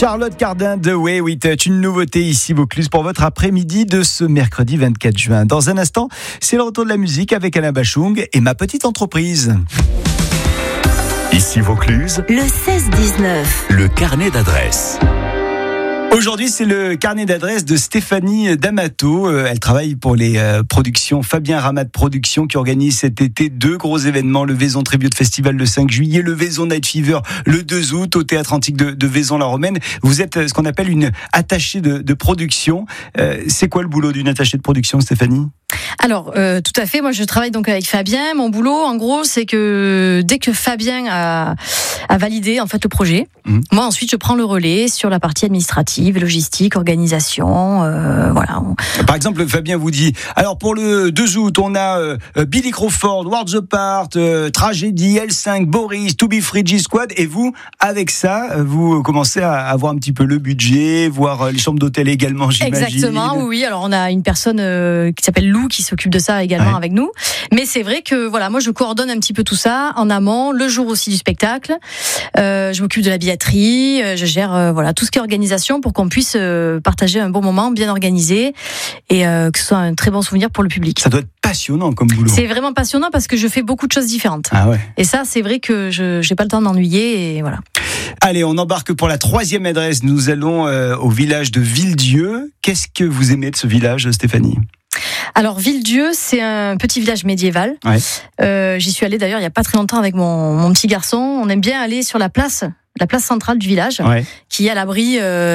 Charlotte Cardin de Way We Touch, une nouveauté ici Vaucluse pour votre après-midi de ce mercredi 24 juin. Dans un instant, c'est le retour de la musique avec Alain Bachung et ma petite entreprise. Ici Vaucluse, le 16-19, le carnet d'adresses. Aujourd'hui, c'est le carnet d'adresses de Stéphanie D'Amato. Elle travaille pour les productions Fabien Ramad Productions qui organise cet été 2 gros événements. Le Vaison Tribute Festival le 5 juillet, le Vaison Night Fever le 2 août au Théâtre Antique de Vaison-la-Romaine. Vous êtes ce qu'on appelle une attachée de production. C'est quoi le boulot d'une attachée de production, Stéphanie ? Alors, tout à fait. Moi, je travaille donc avec Fabien. Mon boulot, en gros, c'est que dès que Fabien a validé en fait le projet, moi ensuite je prends le relais sur la partie administrative, logistique, organisation, voilà. Par exemple, Fabien vous dit, alors pour le 2 août, on a Billy Crawford, Worlds Apart, Tragédie, L5, Boris, To Be Free, G-Squad, et vous, avec ça, vous commencez à avoir un petit peu le budget, voir les chambres d'hôtel également, j'imagine. Exactement, oui. Alors on a une personne qui s'appelle Lou qui s'occupe de ça également avec nous. Mais c'est vrai que voilà, moi je coordonne un petit peu tout ça en amont, le jour aussi du spectacle. Je m'occupe de la billetterie, je gère voilà tout ce qui est organisation pour qu'on puisse partager un bon moment bien organisé et que ce soit un très bon souvenir pour le public. Ça doit être passionnant comme boulot. C'est vraiment passionnant parce que je fais beaucoup de choses différentes. Ah ouais. Et ça, c'est vrai que je n'ai pas le temps d'ennuyer et voilà. Allez, on embarque pour la 3e adresse. Nous allons au village de Villedieu. Qu'est-ce que vous aimez de ce village, Stéphanie ? Alors Villedieu, c'est un petit village médiéval. J'y suis allée d'ailleurs il y a pas très longtemps avec mon petit garçon. On aime bien aller sur la place centrale du village, qui est à l'abri